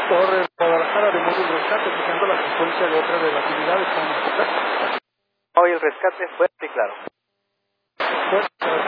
Torre Guadalajara de Móvil Rescate, buscando la secuencia de otra de las unidades. Hoy el rescate fue, sí, claro. Fuerte.